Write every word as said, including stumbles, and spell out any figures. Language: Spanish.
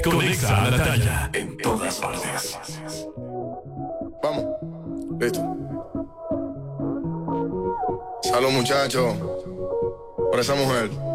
Conexa a la talla en todas partes. Vamos, listo. Salud, muchachos, por esa mujer.